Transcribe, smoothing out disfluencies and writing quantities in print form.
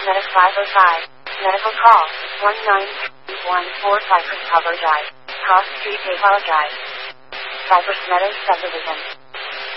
Medic 505. Medical call 19145 Cypress Cover Drive. Cross Street, Apollo Drive. Cypress Meadows Subdivision.